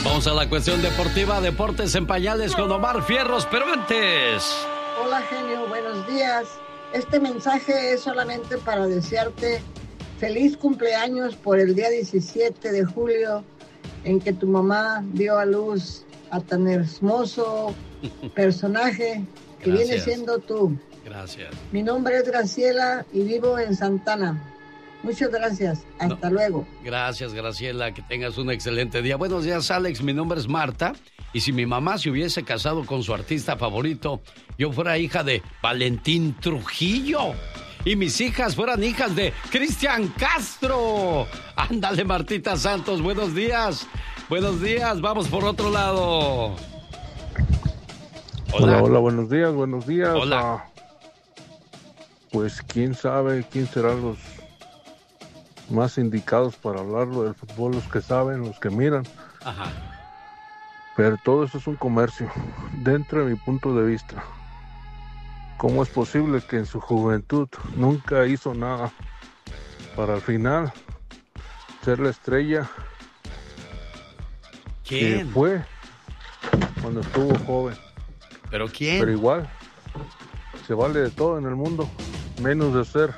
Vamos a la cuestión deportiva, deportes en pañales con Omar Fierros, pero antes... Hola, genio, buenos días. Este mensaje es solamente para desearte feliz cumpleaños por el día 17 de julio, en que tu mamá dio a luz a tan hermoso personaje que viene siendo tú. Gracias. Mi nombre es Graciela y vivo en Santana. Muchas gracias. Hasta luego. Gracias, Graciela. Que tengas un excelente día. Buenos días, Alex. Mi nombre es Marta. Y si mi mamá se hubiese casado con su artista favorito, yo fuera hija de Valentín Trujillo. Y mis hijas fueran hijas de Cristian Castro. Ándale, Martita Santos. Buenos días. Buenos días. Vamos por otro lado. Hola, hola. Buenos días, buenos días. Hola. Pues quién sabe quién serán los más indicados para hablarlo del fútbol, los que saben, los que miran. Ajá. Pero todo eso es un comercio, dentro de mi punto de vista. ¿Cómo es posible que en su juventud nunca hizo nada para al final ser la estrella que fue cuando estuvo joven? ¿Pero quién? Pero igual, se vale de todo en el mundo, menos de ser...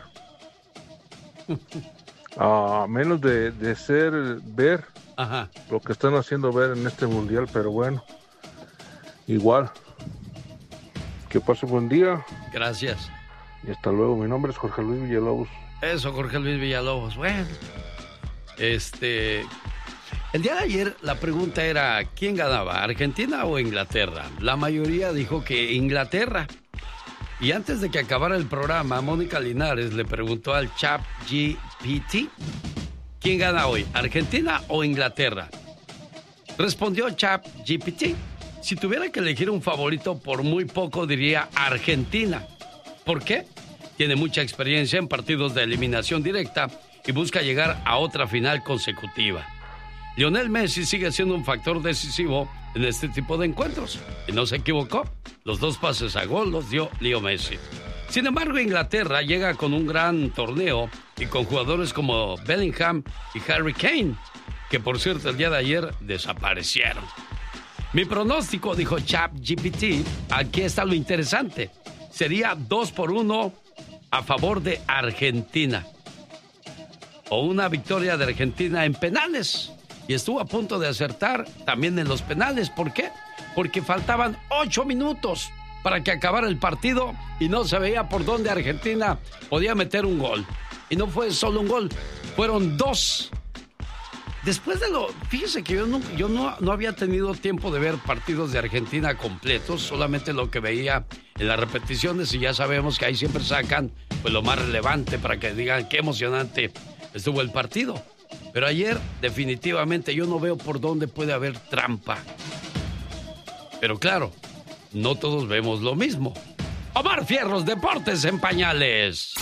menos de ser, ver Ajá. lo que están haciendo ver en este mundial, pero bueno, igual. Que pase buen día. Gracias. Y hasta luego. Mi nombre es Jorge Luis Villalobos. Eso, Jorge Luis Villalobos. Bueno, el día de ayer la pregunta era, ¿quién ganaba, Argentina o Inglaterra? La mayoría dijo que Inglaterra. Y antes de que acabara el programa, Mónica Linares le preguntó al ChatGPT, ¿quién gana hoy, Argentina o Inglaterra? Respondió ChatGPT, si tuviera que elegir un favorito, por muy poco diría Argentina. ¿Por qué? Tiene mucha experiencia en partidos de eliminación directa y busca llegar a otra final consecutiva. Lionel Messi sigue siendo un factor decisivo en este tipo de encuentros. Y no se equivocó. Los 2 pases a gol los dio Leo Messi. Sin embargo, Inglaterra llega con un gran torneo y con jugadores como Bellingham y Harry Kane, que por cierto el día de ayer desaparecieron. Mi pronóstico, dijo ChatGPT, aquí está lo interesante. Sería 2-1 a favor de Argentina. O una victoria de Argentina en penales. Y estuvo a punto de acertar también en los penales. ¿Por qué? Porque faltaban 8 minutos para que acabara el partido y no se veía por dónde Argentina podía meter un gol. Y no fue solo un gol, fueron 2. Después de fíjese que yo no había tenido tiempo de ver partidos de Argentina completos, solamente lo que veía en las repeticiones, y ya sabemos que ahí siempre sacan pues lo más relevante para que digan qué emocionante estuvo el partido. Pero ayer, definitivamente, yo no veo por dónde puede haber trampa. Pero claro, no todos vemos lo mismo. Omar Fierros, Deportes en Pañales.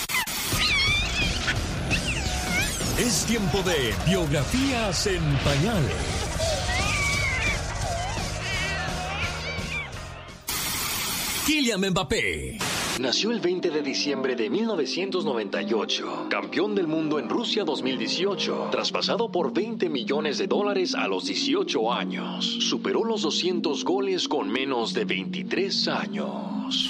Es tiempo de Biografías en Pañales. Kylian Mbappé nació el 20 de diciembre de 1998, campeón del mundo en Rusia 2018, traspasado por $20 millones a los 18 años. Superó los 200 goles con menos de 23 años.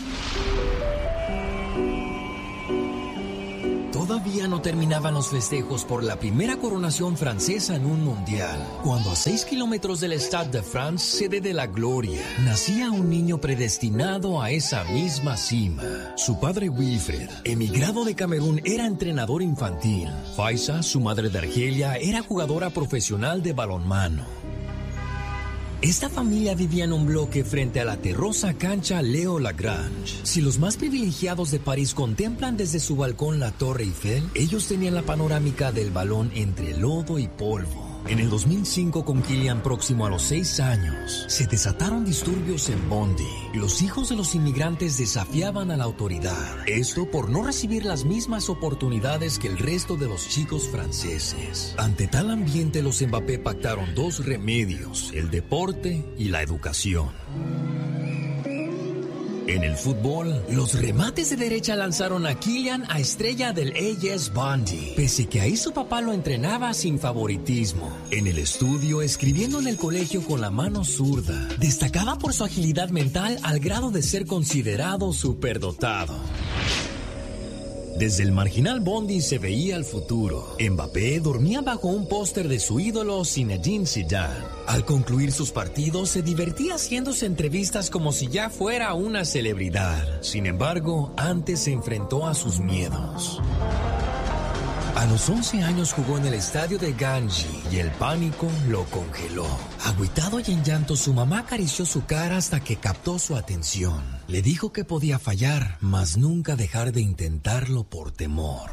Todavía no terminaban los festejos por la primera coronación francesa en un mundial, cuando a 6 kilómetros del Stade de France, sede de la gloria, nacía un niño predestinado a esa misma cima. Su padre Wilfred, emigrado de Camerún, era entrenador infantil. Faisa, su madre de Argelia, era jugadora profesional de balonmano. Esta familia vivía en un bloque frente a la terrosa cancha Leo Lagrange. Si los más privilegiados de París contemplan desde su balcón la Torre Eiffel, ellos tenían la panorámica del balón entre lodo y polvo. En el 2005, con Kylian próximo a los 6 años, se desataron disturbios en Bondy. Los hijos de los inmigrantes desafiaban a la autoridad. Esto por no recibir las mismas oportunidades que el resto de los chicos franceses. Ante tal ambiente, los Mbappé pactaron 2 remedios: el deporte y la educación. En el fútbol, los remates de derecha lanzaron a Kylian a estrella del AS Bondi, pese que ahí su papá lo entrenaba sin favoritismo. En el estudio, escribiendo en el colegio con la mano zurda, destacaba por su agilidad mental al grado de ser considerado superdotado. Desde el marginal Bondi se veía el futuro. Mbappé dormía bajo un póster de su ídolo Zinedine Zidane. Al concluir sus partidos se divertía haciéndose entrevistas como si ya fuera una celebridad. Sin embargo, antes se enfrentó a sus miedos. A los 11 años jugó en el estadio de Ganji y el pánico lo congeló. Agüitado y en llanto, su mamá acarició su cara hasta que captó su atención. Le dijo que podía fallar, mas nunca dejar de intentarlo por temor.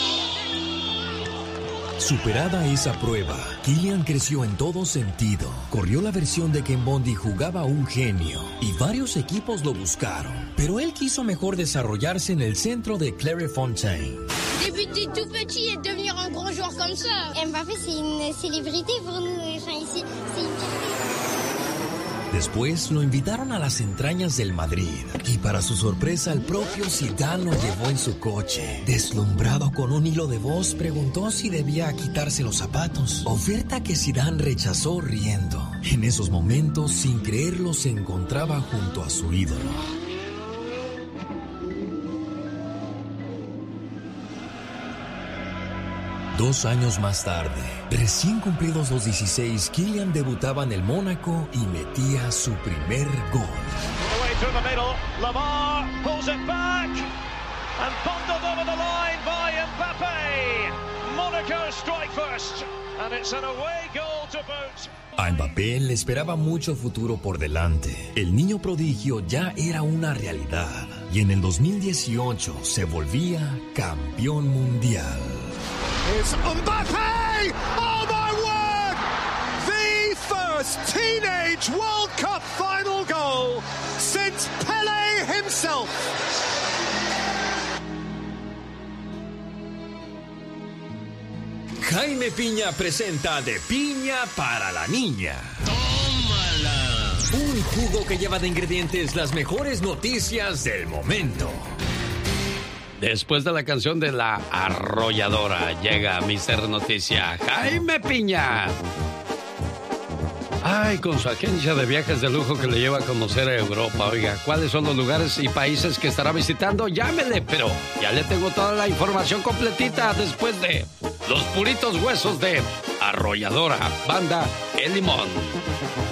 Superada esa prueba, Kylian creció en todo sentido. Corrió la versión de que en Bondi jugaba un genio y varios equipos lo buscaron. Pero él quiso mejor desarrollarse en el centro de Clairefontaine. Débuter tout petit et devenir un grand joueur comme ça. Mbappé, c'est une célébrité pour nous. Enfin, ici, c'est une fierté. Después lo invitaron a las entrañas del Madrid y para su sorpresa el propio Zidane lo llevó en su coche. Deslumbrado con un hilo de voz, preguntó si debía quitarse los zapatos, oferta que Zidane rechazó riendo. En esos momentos, sin creerlo, se encontraba junto a su ídolo. 2 años más tarde, recién cumplidos los 16, Kylian debutaba en el Mónaco y metía su primer gol. A Mbappé le esperaba mucho futuro por delante. El niño prodigio ya era una realidad y en el 2018 se volvía campeón mundial. It's Mbappé! Oh my word! The first teenage World Cup final goal since Pelé himself. Jaime Piña presenta De Piña para la Niña. ¡Tómala! Un jugo que lleva de ingredientes las mejores noticias del momento. Después de la canción de La Arrolladora, llega Mister Noticia, Jaime Piña. Ay, con su agencia de viajes de lujo que le lleva a conocer a Europa. Oiga, ¿cuáles son los lugares y países que estará visitando? Llámele, pero ya le tengo toda la información completita después de Los Puritos Huesos de Arrolladora, Banda El Limón.